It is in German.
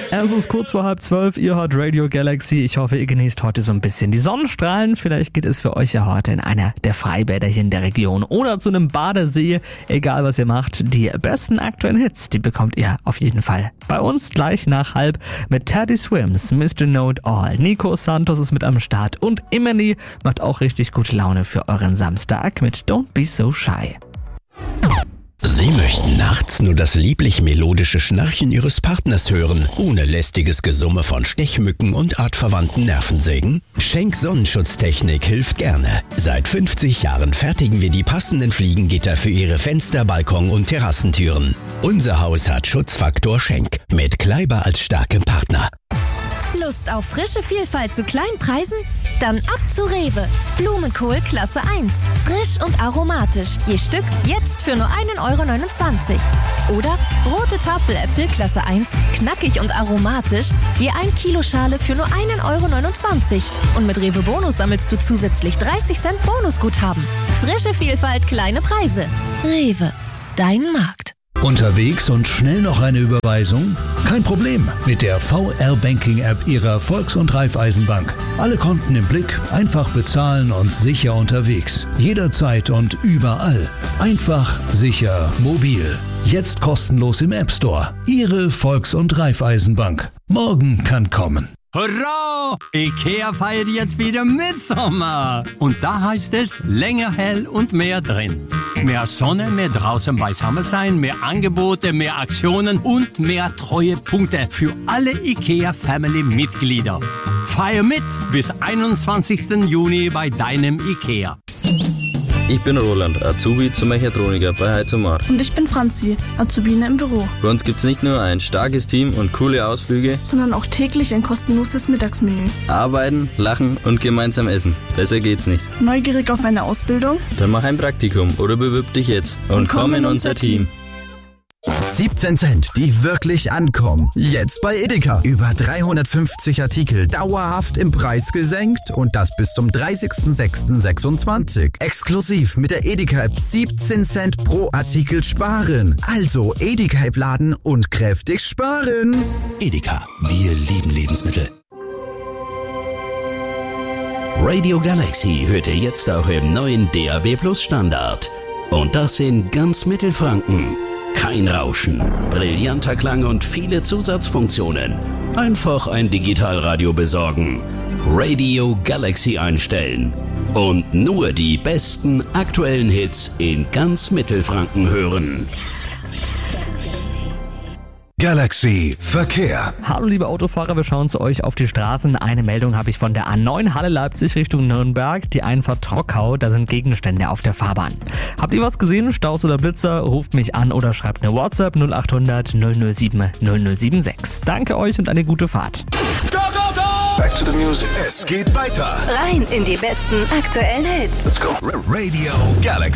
Es ist kurz vor 11:30, ihr hört Radio Galaxy. Ich hoffe, ihr genießt heute so ein bisschen die Sonnenstrahlen. Vielleicht geht es für euch ja heute in einer der Freibäder hier in der Region oder zu einem Badesee. Egal was ihr macht, die besten aktuellen Hits, die bekommt ihr auf jeden Fall bei uns gleich nach 12:30 mit Teddy Swims, Mr. Know It All. Nico Santos ist mit am Start und Emily macht auch richtig gute Laune für euren Samstag mit Don't Be So Shy. Sie möchten nachts nur das lieblich-melodische Schnarchen Ihres Partners hören, ohne lästiges Gesumme von Stechmücken und artverwandten Nervensägen? Schenk Sonnenschutztechnik hilft gerne. Seit 50 Jahren fertigen wir die passenden Fliegengitter für Ihre Fenster, Balkon und Terrassentüren. Unser Haus hat Schutzfaktor Schenk mit Kleiber als starkem Partner. Lust auf frische Vielfalt zu kleinen Preisen? Dann ab zu Rewe. Blumenkohl Klasse 1. Frisch und aromatisch. Je Stück jetzt für nur 1,29 €. Oder rote Tafeläpfel Klasse 1. Knackig und aromatisch. Je 1 Kilo Schale für nur 1,29 €. Und mit Rewe Bonus sammelst du zusätzlich 30 Cent Bonusguthaben. Frische Vielfalt, kleine Preise. Rewe. Dein Markt. Unterwegs und schnell noch eine Überweisung? Kein Problem mit der VR-Banking-App Ihrer Volks- und Raiffeisenbank. Alle Konten im Blick, einfach bezahlen und sicher unterwegs. Jederzeit und überall. Einfach, sicher, mobil. Jetzt kostenlos im App Store. Ihre Volks- und Raiffeisenbank. Morgen kann kommen. Hurra! IKEA feiert jetzt wieder Mitsommer. Und da heißt es länger hell und mehr drin. Mehr Sonne, mehr draußen beisammen sein, mehr Angebote, mehr Aktionen und mehr Treuepunkte für alle IKEA-Family-Mitglieder. Feier mit bis 21. Juni bei deinem IKEA. Ich bin Roland, Azubi zum Mechatroniker bei Heizomar. Und ich bin Franzi, Azubine im Büro. Bei uns gibt's nicht nur ein starkes Team und coole Ausflüge, sondern auch täglich ein kostenloses Mittagsmenü. Arbeiten, lachen und gemeinsam essen. Besser geht's nicht. Neugierig auf eine Ausbildung? Dann mach ein Praktikum oder bewirb dich jetzt und komm in unser Team. 17 Cent, die wirklich ankommen. Jetzt bei Edeka. Über 350 Artikel dauerhaft im Preis gesenkt und das bis zum 30.06.26. Exklusiv mit der Edeka-App 17 Cent pro Artikel sparen. Also Edeka-App laden und kräftig sparen. Edeka, wir lieben Lebensmittel. Radio Galaxy hört ihr jetzt auch im neuen DAB+ Standard. Und das in ganz Mittelfranken. Kein Rauschen, brillanter Klang und viele Zusatzfunktionen. Einfach ein Digitalradio besorgen, Radio Galaxy einstellen und nur die besten aktuellen Hits in ganz Mittelfranken hören. Galaxy Verkehr. Hallo liebe Autofahrer, wir schauen zu euch auf die Straßen. Eine Meldung habe ich von der A9 Halle Leipzig Richtung Nürnberg. Die Einfahrt Trockau, da sind Gegenstände auf der Fahrbahn. Habt ihr was gesehen? Staus oder Blitzer? Ruft mich an oder schreibt eine WhatsApp 0800 007 0076. Danke euch und eine gute Fahrt. Go, go, go! Back to the music. Es geht weiter. Rein in die besten aktuellen Hits. Let's go. Radio Galaxy.